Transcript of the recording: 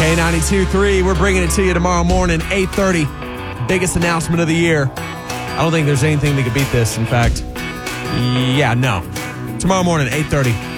K92.3, we're bringing it to you tomorrow morning, 8:30. Biggest announcement of the year. I don't think there's anything that could beat this, in fact. Yeah, no. Tomorrow morning, 8:30.